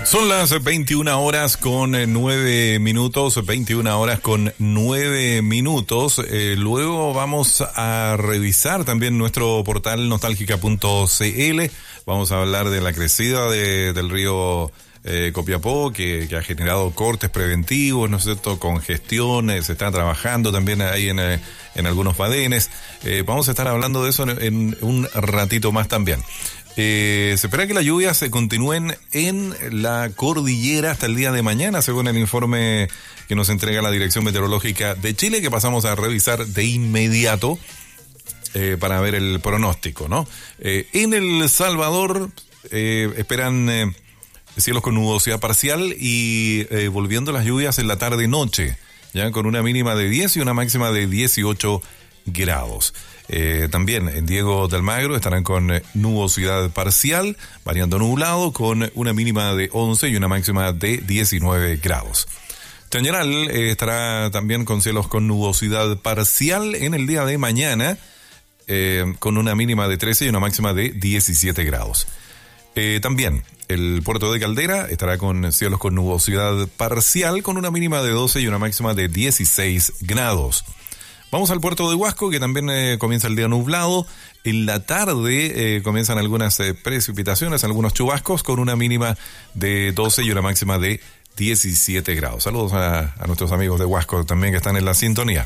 Son las 21 horas con 9 minutos, 21 horas con 9 minutos. Luego vamos a revisar también nuestro portal nostálgica.cl. Vamos a hablar de la crecida del río Copiapó, que ha generado cortes preventivos, ¿no es cierto?, congestiones, se está trabajando también ahí en algunos badenes. Vamos a estar hablando de eso en un ratito más también. Se espera que las lluvias se continúen en la cordillera hasta el día de mañana, según el informe que nos entrega la Dirección Meteorológica de Chile, que pasamos a revisar de inmediato para ver el pronóstico, ¿no? En El Salvador esperan cielos con nubosidad parcial y volviendo las lluvias en la tarde-noche, ya con una mínima de 10 y una máxima de 18 grados. También en Diego de Almagro estarán con nubosidad parcial, variando nublado, con una mínima de 11 y una máxima de 19 grados. Chañaral estará también con cielos con nubosidad parcial en el día de mañana, con una mínima de 13 y una máxima de 17 grados. También el puerto de Caldera estará con cielos con nubosidad parcial, con una mínima de 12 y una máxima de 16 grados. Vamos al puerto de Huasco, que también comienza el día nublado. En la tarde comienzan algunas precipitaciones, algunos chubascos, con una mínima de 12 y una máxima de 17 grados. Saludos a nuestros amigos de Huasco también que están en la sintonía.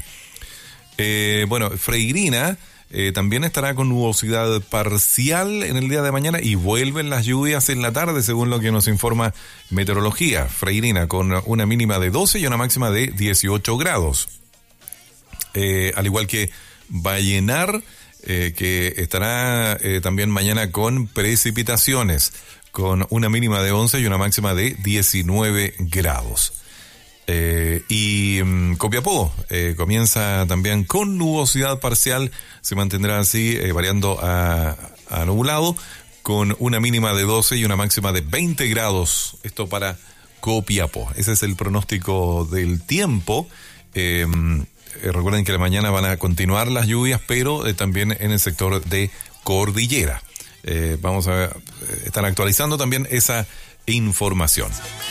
Freirina también estará con nubosidad parcial en el día de mañana y vuelven las lluvias en la tarde, según lo que nos informa Meteorología. Freirina con una mínima de 12 y una máxima de 18 grados. Al igual que Vallenar, que estará también mañana con precipitaciones, con una mínima de 11 y una máxima de 19 grados. Y Copiapó comienza también con nubosidad parcial, se mantendrá así, variando a nublado, con una mínima de 12 y una máxima de 20 grados. Esto para Copiapó. Ese es el pronóstico del tiempo. Recuerden que la mañana van a continuar las lluvias, pero también en el sector de cordillera. Vamos a estar actualizando también esa información.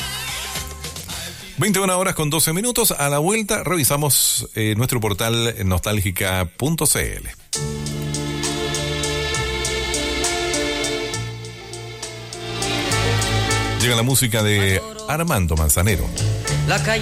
21 horas con 12 minutos. A la vuelta revisamos nuestro portal nostálgica.cl. Llega la música de Armando Manzanero. La calle